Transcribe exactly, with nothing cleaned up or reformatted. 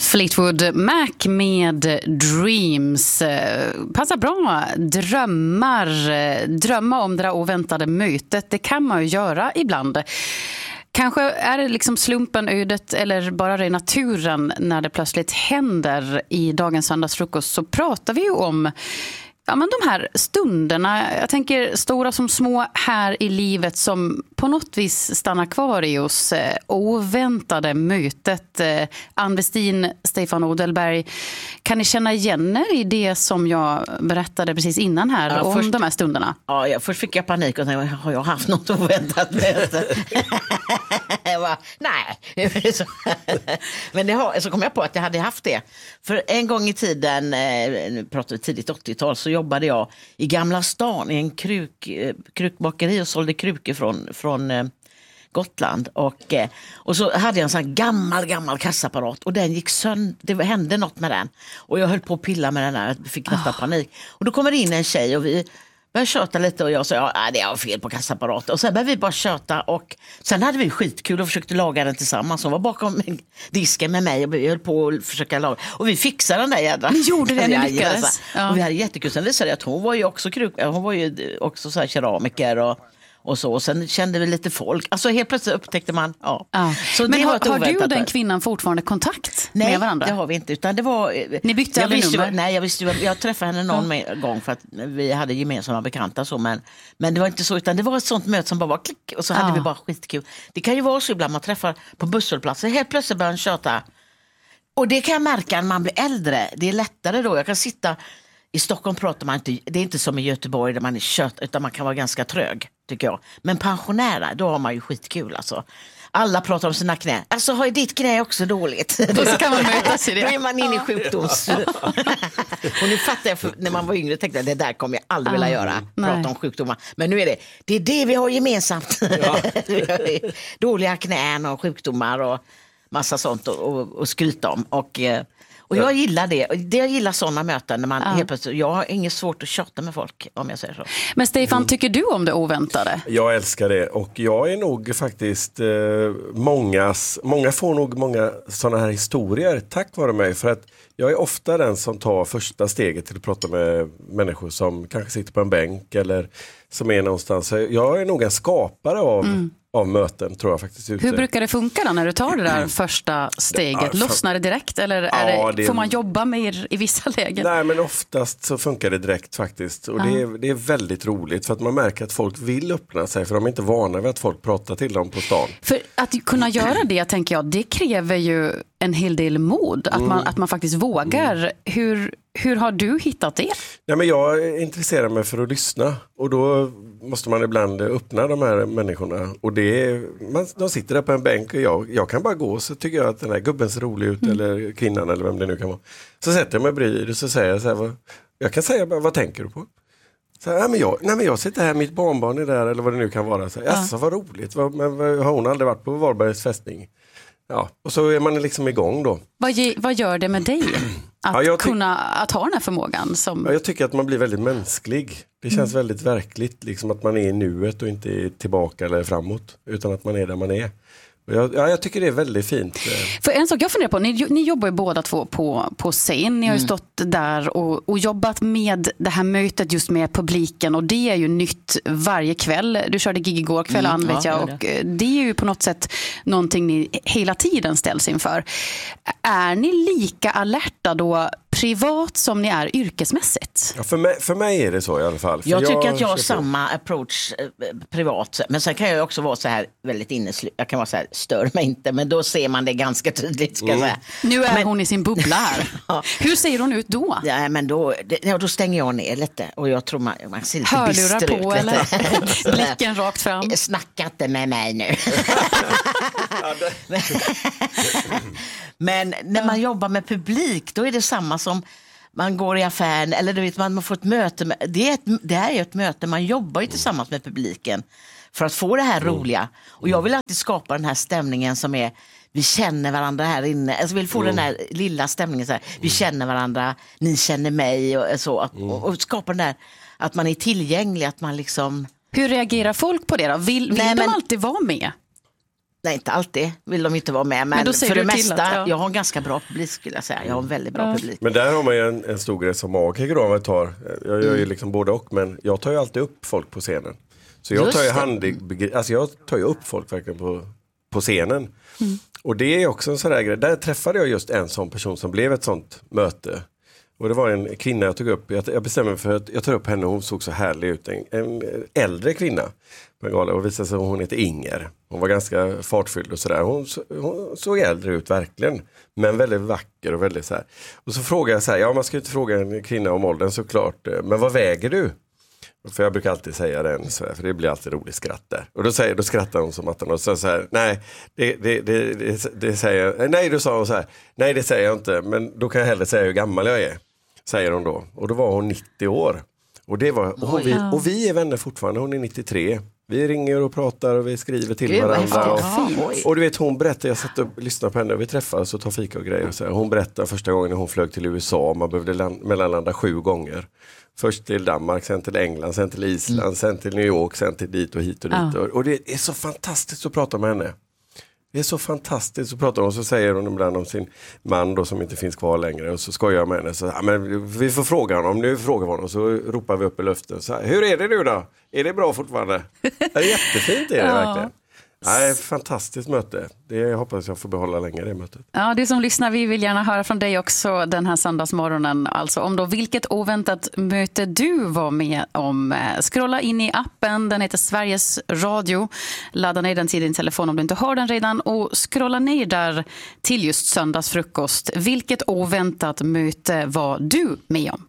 Fleetwood Mac med Dreams. Passar bra. Drömmar. Drömma om det där oväntade mötet. Det kan man ju göra ibland. Kanske är det liksom slumpen, ödet eller bara det naturen när det plötsligt händer. I dagens söndagsfrukost så pratar vi ju om ja, men de här stunderna, jag tänker stora som små här i livet som på något vis stannar kvar i oss. Eh, oväntade mötet. Eh, Ann Westin, Stefan Odelberg, kan ni känna igen er i det som jag berättade precis innan här ja, om först, de här stunderna? Ja, jag, först fick jag panik och tänkte, har jag haft något oväntat möte? jag bara, nej. Men det har, så kom jag på att jag hade haft det. För en gång i tiden, nu pratar vi tidigt åttiotal, så jobbade jag i Gamla stan i en kruk, krukbakeri och sålde krukor från, från eh, Gotland. Och, eh, och så hade jag en sån här gammal, gammal kassaapparat och den gick sönder. Det hände något med den. Och jag höll på att pilla med den där. Jag fick nästan oh. panik. Och då kommer det in en tjej och vi började köta lite och jag sa, ja, det är fel på kassaapparaten. Och sen började vi bara köta och sen hade vi skitkul och försökte laga den tillsammans. Hon var bakom disken med mig och vi höll på att försöka laga. Och vi fixade den där jädra. Ni gjorde det, ni lyckades. Ja. Och vi hade jättekul. Sen visade det att hon var ju också, kruk, hon var ju också så här keramiker och Och så, och sen kände vi lite folk. Alltså helt plötsligt upptäckte man, ja. ja. Så men det har, var har du och den kvinnan fortfarande kontakt nej, med varandra? Nej, det har vi inte. Utan det var, ni bytte aldrig nummer? Ju, nej, jag visste ju, jag träffade henne någon ja. gång för att vi hade gemensamma bekanta. Så, men, men det var inte så, utan det var ett sånt möte som bara var klick. Och så ja. hade vi bara skitkul. Det kan ju vara så ibland man träffar på busshållplatser. Helt plötsligt börjar en köta. Och det kan jag märka när man blir äldre. Det är lättare då. Jag kan sitta... I Stockholm pratar man inte, det är inte som i Göteborg där man är kött, utan man kan vara ganska trög, tycker jag. Men pensionärer, då har man ju skitkul alltså. Alla pratar om sina knä. Alltså har ditt knä också dåligt? Då kan man mötas i det. Då är man inne i sjukdoms... Och nu fattar jag, för när man var yngre tänkte jag, det där kommer jag aldrig vilja göra. Prata Nej. om sjukdomar. Men nu är det, det är det vi har gemensamt. Ja. Dåliga knän och sjukdomar och massa sånt och, och, och skryta om. Och... Och jag gillar det. det. Jag gillar sådana möten när man ja. helt plötsligt, jag har inget svårt att tjata med folk om jag säger så. Men Stefan, tycker du om det oväntade? Jag älskar det och jag är nog faktiskt eh, mångas, många får nog många sådana här historier tack vare mig, för att jag är ofta den som tar första steget till att prata med människor som kanske sitter på en bänk eller som är någonstans. Jag är nog en skapare av mm. av möten, tror jag faktiskt. Ute. Hur brukar det funka då när du tar det där första steget? Ja, Lossnar det direkt eller är ja, det, det... får man jobba mer i vissa lägen? Nej, men oftast så funkar det direkt faktiskt. Och ja. det, är, det är väldigt roligt för att man märker att folk vill öppna sig, för de är inte vana vid att folk pratar till dem på stan. För att kunna göra det, tänker jag, det kräver ju en hel del mod. Att, mm. man, att man faktiskt vågar. Mm. Hur, hur har du hittat det? Nej, men jag intresserar mig för att lyssna. Och då måste man ibland öppna de här människorna. Och det är, man, de sitter där på en bänk och jag, jag kan bara gå, så tycker jag att den här gubben ser rolig ut mm. eller kvinnan eller vem det nu kan vara. Så sätter jag mig bredvid och så säger jag så här, vad, jag kan säga bara, vad tänker du på? Så här, nej, men jag, nej men jag sitter här, mitt barnbarn är där eller vad det nu kan vara. Så här, ja. Alltså, vad roligt, vad, men har hon aldrig varit på Varbergs fästning? Ja, och så är man liksom igång då. Vad, ge, vad gör det med dig att, ja, kunna, att ha den här förmågan? Som... Ja, jag tycker att man blir väldigt mänsklig. Det känns mm. väldigt verkligt, liksom att man är i nuet och inte är tillbaka eller framåt, utan att man är där man är. Jag, ja, jag tycker det är väldigt fint. För en sak jag funderar på, ni, ni jobbar ju båda två på, på scen. Ni har ju mm. stått där och, och jobbat med det här mötet just med publiken, och det är ju nytt varje kväll. Du körde gig igår kväll, mm, Ann, vet ja, jag, och det. det är ju på något sätt någonting ni hela tiden ställs inför. Är ni lika alerta då privat som ni är yrkesmässigt? Ja, för, mig, för mig är det så i alla fall. För jag tycker jag att jag har samma approach eh, privat, men sen kan jag också vara så här väldigt inneslu. Jag kan vara så här, stör mig inte, men då ser man det ganska tydligt, ska mm. jag säga. Nu är men, hon i sin bubbla här. Ja. Hur ser hon ut då? Ja, men då, det, ja, då stänger jag ner lite och jag tror man, man ser lite hörlurar bister på ut. Eller? Blicken rakt fram. Snacka inte med mig nu. Men när man jobbar med publik, då är det samma som man går i affären eller du vet, man får ett möte med, det, är ett, det här är ett möte, man jobbar ju tillsammans med publiken för att få det här roliga. Och jag vill alltid skapa den här stämningen som är, vi känner varandra här inne. Alltså vill få mm. den här lilla stämningen så här, vi känner varandra, ni känner mig och så. Att, och, och skapa den där, att man är tillgänglig, att man liksom... Hur reagerar folk på det då? Vill, vill Nej, de men... alltid vara med? Nej, inte alltid vill de inte vara med. Men, Men då säger för det du till mesta, att, ja. jag har en ganska bra publik skulle jag säga. Jag har en väldigt bra Ja. publik. Men där har man ju en, en stor grej som magiker då, om jag tar. Jag gör ju liksom både och, men jag tar ju alltid upp folk på scenen. Så jag Just tar ju det. handig, alltså jag tar ju upp folk verkligen på, på scenen. Mm. Och det är också en sån där grej. Där träffade jag just en sån person som blev ett sånt möte. Och det var en kvinna jag tog upp. Jag, jag bestämde mig för att jag tar upp henne. Hon såg så härlig ut. En, en äldre kvinna på en gala. Och visade sig att hon heter Inger. Hon var ganska fartfylld och sådär. Hon, hon såg äldre ut verkligen. Men väldigt vacker och väldigt så här. Och så frågade jag så här. Ja, man ska ju inte fråga en kvinna om åldern såklart. Men vad väger du? För jag brukar alltid säga den så här, för det blir alltid roligt skratt där. Och då, säger, då skrattar hon som att hon och så, så här, nej, det, det, det, det, det säger jag, nej, då sa hon så här, nej det säger jag inte, men då kan jag hellre säga hur gammal jag är, säger hon då. Och då var hon nittio år. Och, det var, och, vi, och vi är vänner fortfarande, hon är nittiotre. Vi ringer och pratar och vi skriver till Gud, vad varandra. häftigt. Och, Oj. och du vet, hon berättar, jag satt och lyssnade på henne och vi träffades och tar fika och grejer. Och så här. Hon berättar första gången när hon flög till U S A, man behövde land, mellanlanda sju gånger. Först till Danmark, sen till England, sen till Island, mm. sen till New York, sen till dit och hit och dit. Ja. Och, och det är så fantastiskt att prata med henne. Det är så fantastiskt att prata om. Och så säger hon ibland om sin man då som inte finns kvar längre. Och så skojar jag med henne. Så, ja, men vi får fråga honom. Nu frågar vi honom. Så ropar vi upp i luften. Så här, hur är det nu då? Är det bra fortfarande? Det är jättefint är det ja. verkligen. Nej, fantastiskt möte. Det jag hoppas jag får behålla länge det mötet. Ja, du som lyssnar, vi vill gärna höra från dig också den här söndagsmorgonen. Alltså om då vilket oväntat möte du var med om. Scrolla in i appen, den heter Sveriges Radio. Ladda ner den till din telefon om du inte har den redan. Och scrolla ner där till just söndagsfrukost. Vilket oväntat möte var du med om?